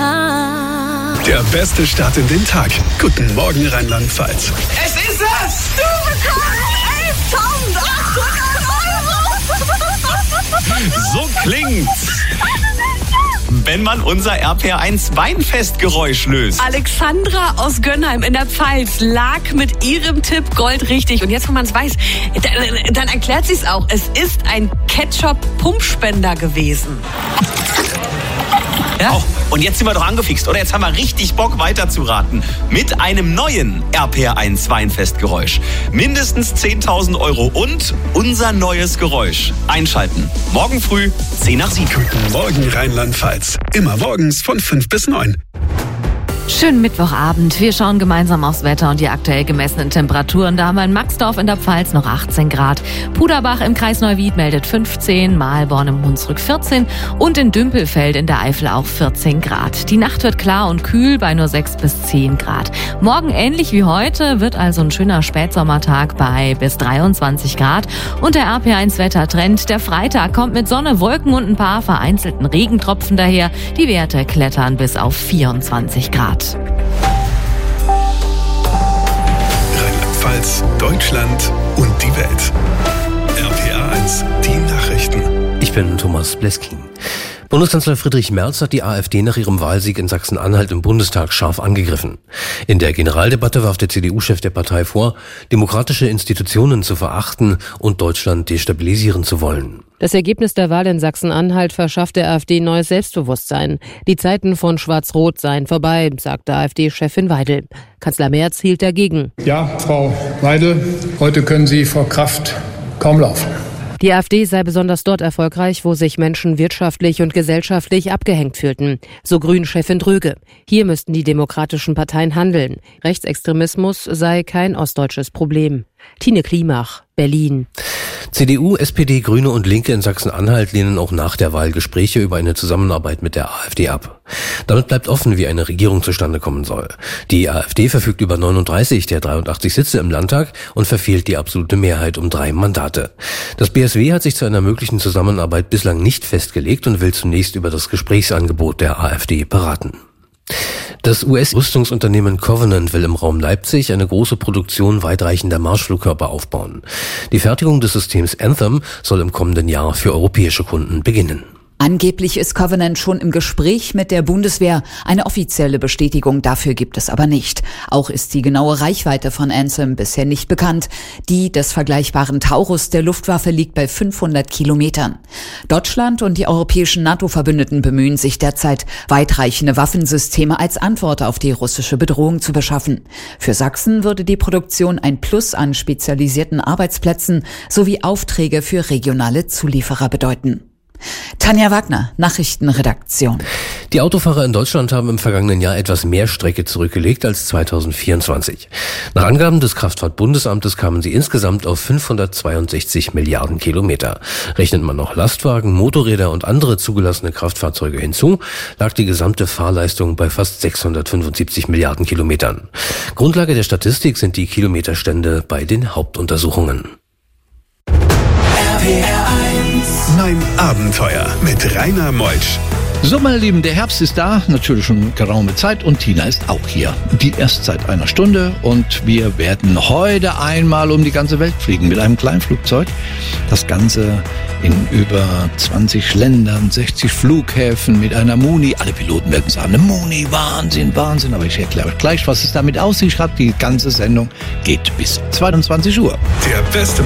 Der beste Start in den Tag. Guten Morgen, Rheinland-Pfalz. Es ist es! Du bekommst 11.800 €! So klingt's, wenn man unser RPR1 Weinfestgeräusch löst. Alexandra aus Gönnheim in der Pfalz lag mit ihrem Tipp Gold richtig. Und jetzt, wo man es weiß, dann erklärt sie es auch. Es ist ein Ketchup-Pumpspender gewesen. Ja? Oh, und jetzt sind wir doch angefixt, oder? Jetzt haben wir richtig Bock weiterzuraten. Mit einem neuen RPR1 Weinfestgeräusch. Mindestens 10.000 € und unser neues Geräusch. Einschalten. Morgen früh, 10 nach 7. Guten Morgen, Rheinland-Pfalz. Immer morgens von 5 bis 9. Schönen Mittwochabend. Wir schauen gemeinsam aufs Wetter und die aktuell gemessenen Temperaturen. Da haben wir in Maxdorf in der Pfalz noch 18 Grad. Puderbach im Kreis Neuwied meldet 15, Mahlborn im Hunsrück 14 und in Dümpelfeld in der Eifel auch 14 Grad. Die Nacht wird klar und kühl bei nur 6 bis 10 Grad. Morgen ähnlich wie heute wird also ein schöner Spätsommertag bei bis 23 Grad. Und der RP1-Wettertrend, der Freitag kommt mit Sonne, Wolken und ein paar vereinzelten Regentropfen daher. Die Werte klettern bis auf 24 Grad. Rheinland-Pfalz, Deutschland und die Welt. RPR1, die Nachrichten. Ich bin Thomas Bleskin. Bundeskanzler Friedrich Merz hat die AfD nach ihrem Wahlsieg in Sachsen-Anhalt im Bundestag scharf angegriffen. In der Generaldebatte warf der CDU-Chef der Partei vor, demokratische Institutionen zu verachten und Deutschland destabilisieren zu wollen. Das Ergebnis der Wahl in Sachsen-Anhalt verschafft der AfD neues Selbstbewusstsein. Die Zeiten von Schwarz-Rot seien vorbei, sagte AfD-Chefin Weidel. Kanzler Merz hielt dagegen. Ja, Frau Weidel, heute können Sie vor Kraft kaum laufen. Die AfD sei besonders dort erfolgreich, wo sich Menschen wirtschaftlich und gesellschaftlich abgehängt fühlten. So Grünen-Chefin Dröge. Hier müssten die demokratischen Parteien handeln. Rechtsextremismus sei kein ostdeutsches Problem. Tine Klimach, Berlin. CDU, SPD, Grüne und Linke in Sachsen-Anhalt lehnen auch nach der Wahl Gespräche über eine Zusammenarbeit mit der AfD ab. Damit bleibt offen, wie eine Regierung zustande kommen soll. Die AfD verfügt über 39 der 83 Sitze im Landtag und verfehlt die absolute Mehrheit um 3 Mandate. Das BSW hat sich zu einer möglichen Zusammenarbeit bislang nicht festgelegt und will zunächst über das Gesprächsangebot der AfD beraten. Das US-Rüstungsunternehmen Covenant will im Raum Leipzig eine große Produktion weitreichender Marschflugkörper aufbauen. Die Fertigung des Systems Anthem soll im kommenden Jahr für europäische Kunden beginnen. Angeblich ist Covenant schon im Gespräch mit der Bundeswehr. Eine offizielle Bestätigung dafür gibt es aber nicht. Auch ist die genaue Reichweite von Anthem bisher nicht bekannt. Die des vergleichbaren Taurus der Luftwaffe liegt bei 500 Kilometern. Deutschland und die europäischen NATO-Verbündeten bemühen sich derzeit, weitreichende Waffensysteme als Antwort auf die russische Bedrohung zu beschaffen. Für Sachsen würde die Produktion ein Plus an spezialisierten Arbeitsplätzen sowie Aufträge für regionale Zulieferer bedeuten. Tanja Wagner, Nachrichtenredaktion. Die Autofahrer in Deutschland haben im vergangenen Jahr etwas mehr Strecke zurückgelegt als 2024. Nach Angaben des Kraftfahrtbundesamtes kamen sie insgesamt auf 562 Milliarden Kilometer. Rechnet man noch Lastwagen, Motorräder und andere zugelassene Kraftfahrzeuge hinzu, lag die gesamte Fahrleistung bei fast 675 Milliarden Kilometern. Grundlage der Statistik sind die Kilometerstände bei den Hauptuntersuchungen. Mein Abenteuer mit Rainer Meutsch. So, meine Lieben, der Herbst ist da, natürlich schon geraume Zeit und Tina ist auch hier. Die erst seit einer Stunde und wir werden heute einmal um die ganze Welt fliegen mit einem Kleinflugzeug. Das Ganze in über 20 Ländern, 60 Flughäfen mit einer Muni. Alle Piloten werden sagen, eine Muni, Wahnsinn, Wahnsinn. Aber ich erkläre euch gleich, was es damit auf sich hat. Die ganze Sendung geht bis 22 Uhr. Der beste